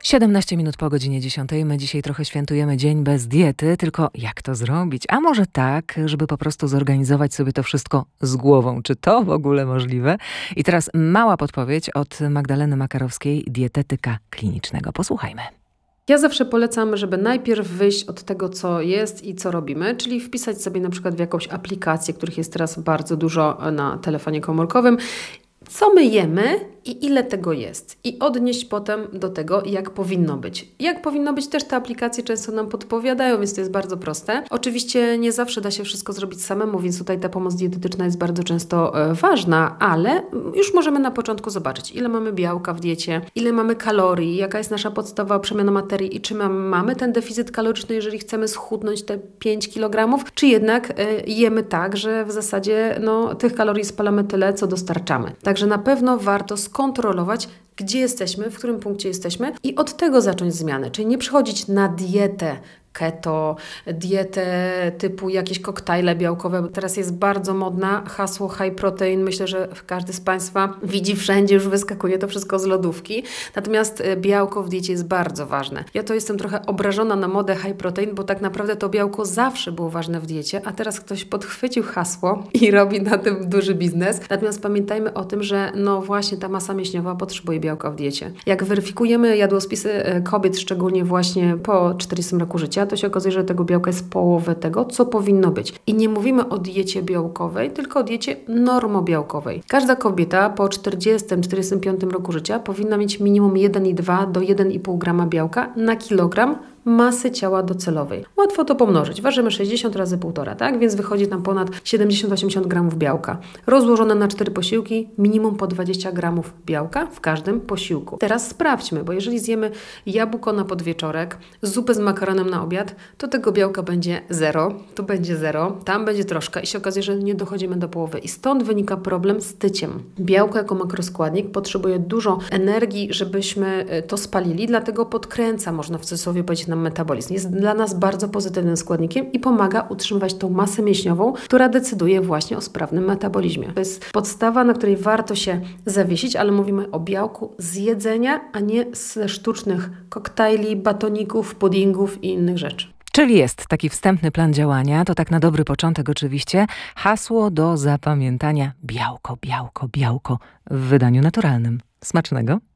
17 minut po godzinie 10. My dzisiaj trochę świętujemy dzień bez diety, tylko jak to zrobić? A może tak, żeby po prostu zorganizować sobie to wszystko z głową. Czy to w ogóle możliwe? I teraz mała podpowiedź od Magdaleny Makarowskiej, dietetyka klinicznego. Posłuchajmy. Ja zawsze polecam, żeby najpierw wyjść od tego, co jest i co robimy, czyli wpisać sobie na przykład w jakąś aplikację, których jest teraz bardzo dużo na telefonie komórkowym, co my jemy i ile tego jest. I odnieść potem do tego, jak powinno być. Jak powinno być, też te aplikacje często nam podpowiadają, więc to jest bardzo proste. Oczywiście nie zawsze da się wszystko zrobić samemu, więc tutaj ta pomoc dietetyczna jest bardzo często ważna, ale już możemy na początku zobaczyć, ile mamy białka w diecie, ile mamy kalorii, jaka jest nasza podstawowa przemiana materii i czy mamy ten deficyt kaloryczny, jeżeli chcemy schudnąć te 5 kg, czy jednak jemy tak, że w zasadzie tych kalorii spalamy tyle, co dostarczamy. Także na pewno warto skontrolować, gdzie jesteśmy, w którym punkcie jesteśmy i od tego zacząć zmiany. Czyli nie przychodzić na dietę keto, dietę typu jakieś koktajle białkowe. Teraz jest bardzo modna hasło high protein. Myślę, że każdy z Państwa widzi wszędzie, już wyskakuje to wszystko z lodówki. Natomiast białko w diecie jest bardzo ważne. Ja to jestem trochę obrażona na modę high protein, bo tak naprawdę to białko zawsze było ważne w diecie, a teraz ktoś podchwycił hasło i robi na tym duży biznes. Natomiast pamiętajmy o tym, że właśnie ta masa mięśniowa potrzebuje białka w diecie. Jak weryfikujemy jadłospisy kobiet, szczególnie właśnie po 40 roku życia, to się okazuje, że tego białka jest połowę tego, co powinno być. I nie mówimy o diecie białkowej, tylko o diecie normobiałkowej. Każda kobieta po 40-45 roku życia powinna mieć minimum 1,2 do 1,5 grama białka na kilogram masy ciała docelowej. Łatwo to pomnożyć. Ważymy 60 razy 1,5, tak? Więc wychodzi nam ponad 70-80 gramów białka. Rozłożone na 4 posiłki, minimum po 20 gramów białka w każdym posiłku. Teraz sprawdźmy, bo jeżeli zjemy jabłko na podwieczorek, zupę z makaronem na obiad, to tego białka będzie 0, tu będzie 0, tam będzie troszkę i się okazuje, że nie dochodzimy do połowy. I stąd wynika problem z tyciem. Białko jako makroskładnik potrzebuje dużo energii, żebyśmy to spalili, dlatego podkręca, można w cudzysłowie powiedzieć, metabolizm. Jest dla nas bardzo pozytywnym składnikiem i pomaga utrzymywać tą masę mięśniową, która decyduje właśnie o sprawnym metabolizmie. To jest podstawa, na której warto się zawiesić, ale mówimy o białku z jedzenia, a nie ze sztucznych koktajli, batoników, puddingów i innych rzeczy. Czyli jest taki wstępny plan działania, to tak na dobry początek oczywiście, hasło do zapamiętania: białko, białko, białko w wydaniu naturalnym. Smacznego!